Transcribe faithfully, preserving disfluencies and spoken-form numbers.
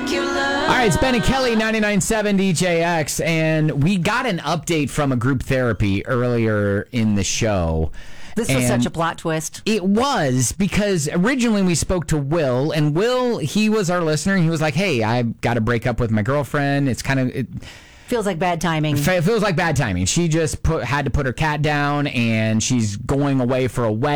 All right, it's Ben and Kelly, ninety-nine point seven D J X, and we got an update from a group therapy earlier in the show. This was such a plot twist. It was, because originally we spoke to Will, and Will, he was our listener, and he was like, hey, I've got to break up with my girlfriend. It's kind of... It, Feels like bad timing. It feels like bad timing. She just put had to put her cat down, and she's going away for a wedding.